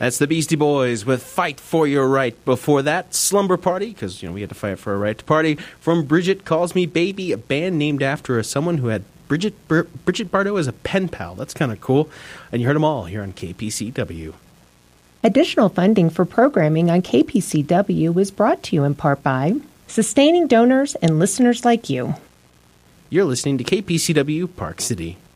That's the Beastie Boys with Fight for Your Right. Before that, Slumber Party, because we had to fight for our right to party, from Bridget Calls Me Baby, a band named after someone who had Bridget Bardot as a pen pal. That's kind of cool. And you heard them all here on KPCW. Additional funding for programming on KPCW is brought to you in part by sustaining donors and listeners like you. You're listening to KPCW Park City.